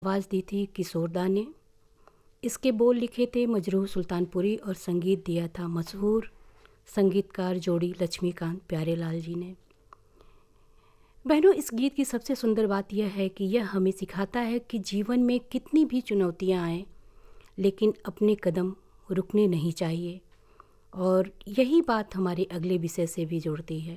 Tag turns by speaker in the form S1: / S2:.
S1: आवाज़ दी थी किशोर दा ने। इसके बोल लिखे थे मजरूह सुल्तानपुरी और संगीत दिया था मशहूर संगीतकार जोड़ी लक्ष्मीकांत प्यारेलाल जी ने। बहनों, इस गीत की सबसे सुंदर बात यह है कि यह हमें सिखाता है कि जीवन में कितनी भी चुनौतियां आएं, लेकिन अपने कदम रुकने नहीं चाहिए। और यही बात हमारे अगले विषय से भी जुड़ती है।